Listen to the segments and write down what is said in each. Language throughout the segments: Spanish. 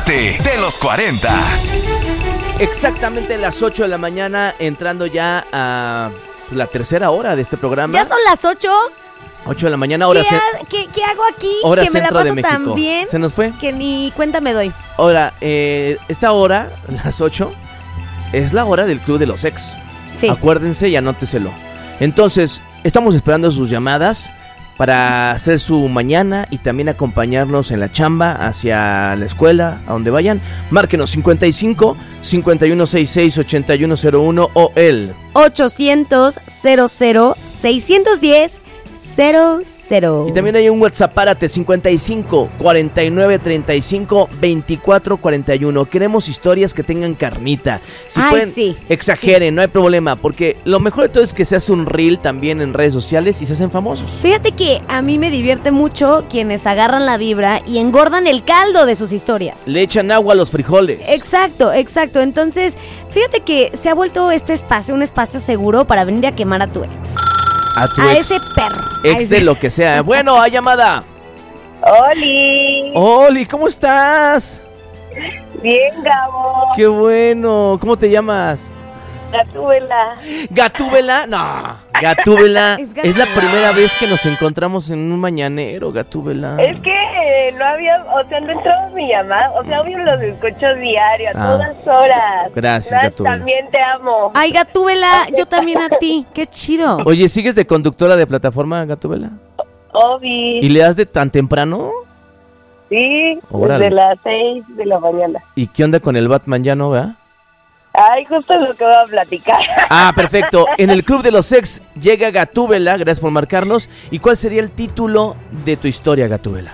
Parte de los 40. Exactamente las 8 de la mañana, entrando ya a la tercera hora de este programa. ¿Ya son las 8? 8 de la mañana, hora ¿Qué hago aquí? hora que me la centro de paso México. tan bien ¿Se nos fue? que ni cuenta me doy. Ahora, esta hora, las 8, es la hora del Club de los Ex. Sí. Acuérdense y anóteselo. Entonces, estamos esperando sus llamadas para hacer su mañana y también acompañarnos en la chamba, hacia la escuela, a donde vayan. Márquenos 55 5166 8101 o el 800 00 610 00. Y también hay un WhatsApp, párate, 55 49 35 24 41. Queremos historias que tengan carnita. Si Ay, pueden, sí, exageren, no hay problema, porque lo mejor de todo es que se hace un reel también en redes sociales y se hacen famosos. Fíjate que a mí me divierte mucho quienes agarran la vibra y engordan el caldo de sus historias. Le echan agua a los frijoles. Exacto. Entonces, fíjate que se ha vuelto este espacio un espacio seguro para venir a quemar a tu ex. A tu A ex, ese perro. ex de lo que sea. Bueno, hay llamada. ¡Oli! Oli, ¿cómo estás? Bien, Gabo. Qué bueno. ¿Cómo te llamas? Gatúbela. ¿Gatúbela? No, Gatúbela. Es Es la Gatúbela. primera vez que nos encontramos en un mañanero, Gatúbela. Es que no había, o sea, no entraba mi llamada. O sea, obvio los escucho diario, a todas horas. Gracias, Nat, Gatúbela. también te amo. Ay, Gatúbela, yo también a ti. Qué chido. Oye, ¿sigues de conductora de plataforma, Gatúbela? Obi. ¿Y le das de tan temprano? Sí, Órale. desde las 6 de la mañana. ¿Y qué onda con el Batman ya no, verdad? Ay, justo lo que voy a platicar. Ah, perfecto. En el Club de los Ex llega Gatúbela, gracias por marcarnos. ¿Y cuál sería el título de tu historia, Gatúbela?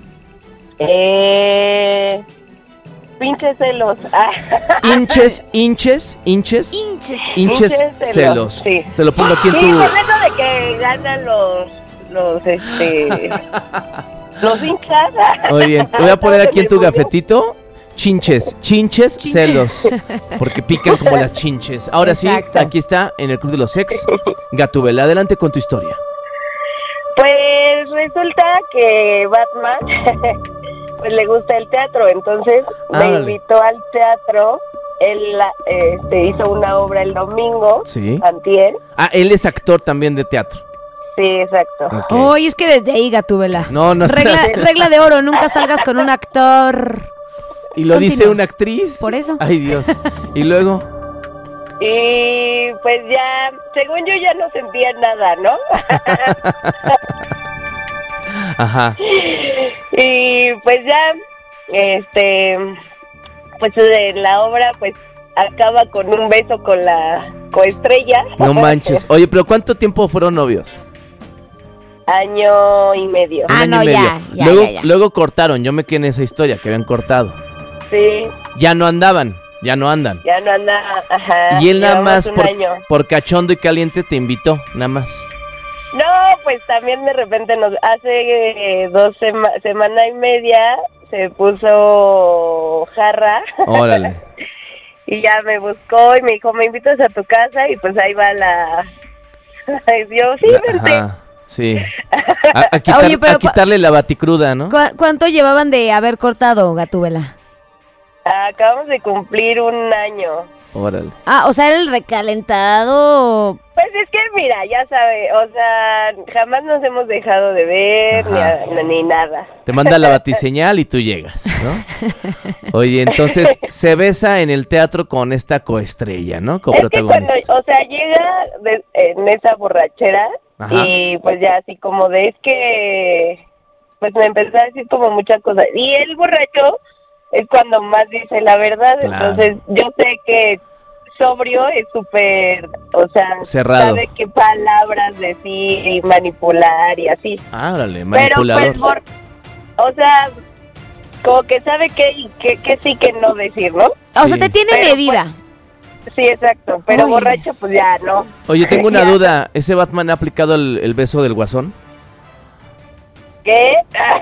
Pinches celos. Hinches Hinches. celos. Sí. Te lo pongo aquí en Sí, tu... por eso de que ganan los hinchas. Muy bien, te voy a poner aquí en tu gafetito. Chinches, celos. Porque pican como las chinches. Ahora Exacto. sí, aquí está en el Club de los Ex. Gatúbela, adelante con tu historia. Pues resulta que Batman pues le gusta el teatro, entonces me Árale. invitó al teatro. Él hizo una obra el domingo, Sí. antier. Ah, él es actor también de teatro. Sí, exacto. Ok. Oye, es que desde ahí, Gatúbela. No. Regla de oro, nunca salgas con un actor. Y lo dice Continúa. una actriz. Por eso. Ay, Dios. Y luego... Y pues ya, según yo ya no sentía nada, ¿no? Ajá. Y pues ya, pues en la obra pues acaba con un beso con la coestrella. No manches. Oye, pero ¿cuánto tiempo fueron novios? Año y medio. Ah, Un no, año y ya, medio. ya, Luego, ya. luego cortaron. Yo me quedé en esa historia que habían cortado. Sí, Ya no andaban. Ya no andan. ya no anda, ajá. Y él nada llevamos más un año. por cachondo y caliente te invitó, nada más. No, pues también de repente hace semana y media se puso jarra. Órale. Y ya me buscó y me dijo, ¿me invitas a tu casa? Y pues ahí va la... Yo, sí, vente. Ajá, sí. Oye, pero a quitarle la baticruda, ¿no? ¿Cuánto llevaban de haber cortado, Gatúbela? Acabamos de cumplir un año. Órale. Ah, o sea, era el recalentado. Pues es que, mira, ya sabe, o sea, jamás nos hemos dejado de ver Ajá. ni nada. Te manda la batiseñal y tú llegas, ¿no? Oye, entonces se besa en el teatro con esta coestrella, ¿no? Es que cuando, Coprotagonista. o sea, llega en esa borrachera. Ajá. Y pues ya así como de, es que, pues me empezó a decir como muchas cosas. Y el borracho es cuando más dice la verdad. Claro. Entonces yo sé que sobrio es súper, o sea, Cerrado. sabe qué palabras decir y manipular y así. Ah, órale, Pero manipulador. pues, o sea, como que sabe que sí que no decir, ¿no? O Sí. sea, te tiene Pero, medida. Sí, exacto. Pero Ay. borracho, pues ya no. Oye, tengo una Ya. duda. ¿Ese Batman ha aplicado el beso del guasón? ¿Qué?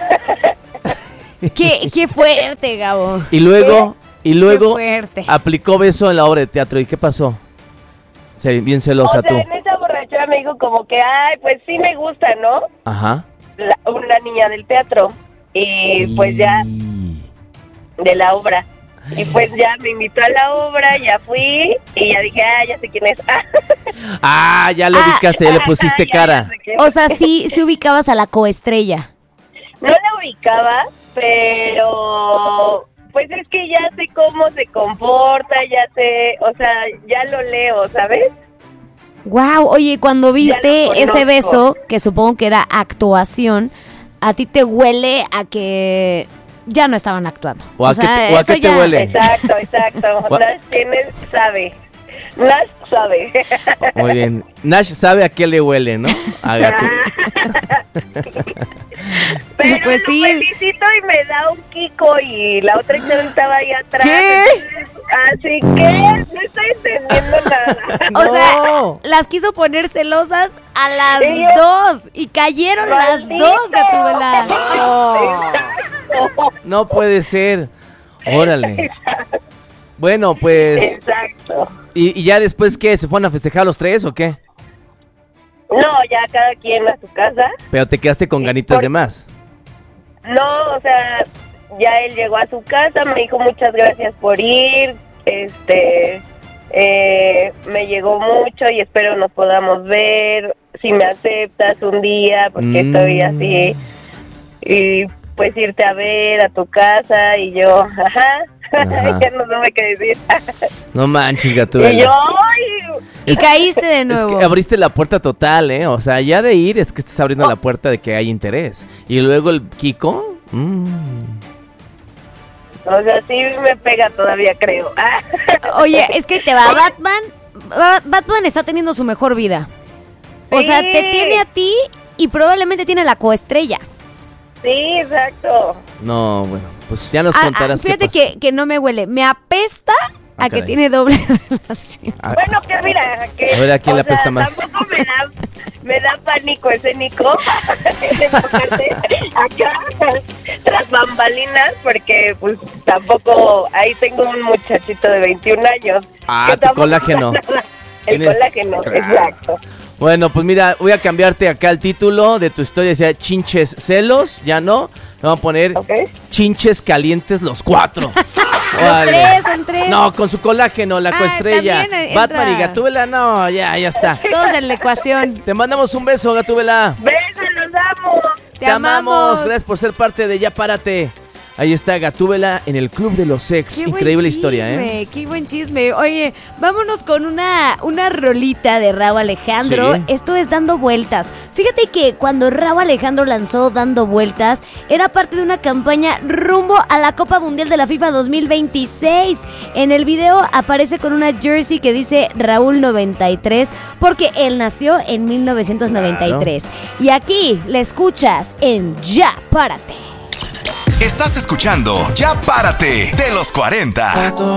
Qué fuerte, Gabo. Y luego Qué fuerte. aplicó beso en la obra de teatro. ¿Y qué pasó? Bien celosa O sea, tú. en esa borrachera me dijo como que, ay, pues sí me gusta, ¿no? Ajá. Una niña del teatro. Y pues ya, de la obra. Y pues ya me invitó a la obra, ya fui y ya dije, ya sé quién es. Ya lo ubicaste, ya le pusiste cara. Ya sé quién. O sea, sí ubicabas a la coestrella. No la ubicaba, pero pues es que ya sé cómo se comporta, ya sé, o sea, ya lo leo, ¿sabes? Wow, oye, cuando viste Ya lo ese conozco. beso, que supongo que era actuación, ¿a ti te huele a que ya no estaban actuando? ¿O a qué eso te huele? Exacto. Nash sabe. Nash sabe. Muy bien. Nash sabe a qué le huele, ¿no? A gato. Pero Pues sí. lo felicito y me da un kiko y la otra chava estaba ahí atrás. ¿Qué? Así que no estoy entendiendo nada. O sea, No. las quiso poner celosas a las Sí. 2 y cayeron las ¡Maldito! 2, Gatúbela. Exacto. No puede ser. Órale. Bueno, pues. Exacto. ¿Y ya después qué? ¿Se fueron a festejar los tres o qué? No, ya cada quien a su casa. Pero te quedaste con ganitas de más. No, o sea, ya él llegó a su casa, me dijo muchas gracias por ir, me llegó mucho y espero nos podamos ver, si me aceptas un día, porque estoy así, y pues irte a ver a tu casa, y yo, Ajá. ya no sé qué decir. No manches, Y Gatúbela. yo, ay, Y caíste de Es nuevo. que abriste la puerta total, ¿eh? O sea, ya de ir es que estás abriendo la puerta de que hay interés. Y luego el Kiko. o sea, sí me pega todavía, creo. Oye, es que te va Batman está teniendo su mejor vida. O sea, Sí. te tiene a ti y probablemente tiene a la coestrella. Sí, exacto. No, bueno, pues ya nos contarás qué Fíjate pasó. que no me huele. Me apesta a que caray. tiene doble relación. Ah, Bueno, que mira, que... A ver, ¿a quién le o sea, apesta más? Tampoco me da pánico escénico enfocarte acá tras bambalinas, porque pues tampoco... Ahí tengo un muchachito de 21 años. que tu tampoco colágeno. pasa nada. El Tienes- colágeno, Claro. exacto. Bueno, pues mira, voy a cambiarte acá el título de tu historia. Decía Chinches Celos, ya no. Le vamos a poner ¿Ok? Chinches Calientes los 4. Los tres, son tres. No, con su colágeno, la coestrella. también entra. Batman y Gatúbela, no, ya está. Todos en la ecuación. Te mandamos un beso, Gatúbela. Besos, los amo. Te amamos. Gracias por ser parte de Ya Párate. Ahí está Gatúbela en el Club de los Ex. Qué buen Increíble historia, chisme, ¿eh? Qué buen chisme. Oye, vámonos con una rolita de Rauw Alejandro. Sí. Esto es Dando Vueltas. Fíjate que cuando Rauw Alejandro lanzó Dando Vueltas, era parte de una campaña rumbo a la Copa Mundial de la FIFA 2026. En el video aparece con una jersey que dice Raúl 93, porque él nació en 1993. Y aquí le escuchas en Ya Párate. Estás escuchando Ya Párate de los 40.